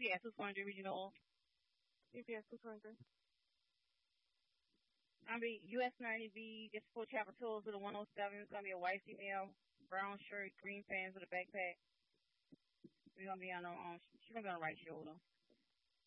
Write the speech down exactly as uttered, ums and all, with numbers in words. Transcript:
P S two twenty-three regional. U P S two twenty-three. I mean, U S ninety V, just full chapel tools with a one oh seven. It's going to be a white female, brown shirt, green pants with a backpack. We're going to be on the, um, she's going to be on the right shoulder.